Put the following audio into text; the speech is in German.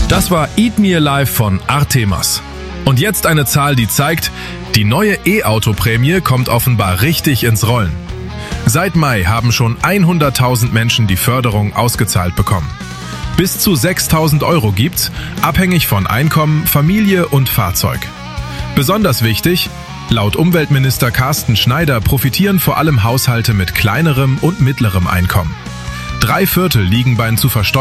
Das war Eat Me Alive von Artemas. Und jetzt eine Zahl, die zeigt, die neue E-Auto-Prämie kommt offenbar richtig ins Rollen. Seit Mai haben schon 100.000 Menschen die Förderung ausgezahlt bekommen. Bis zu 6.000 € gibt's, abhängig von Einkommen, Familie und Fahrzeug. Besonders wichtig, laut Umweltminister Carsten Schneider profitieren vor allem Haushalte mit kleinerem und mittlerem Einkommen. 3/4 liegen bei den zu versteuernden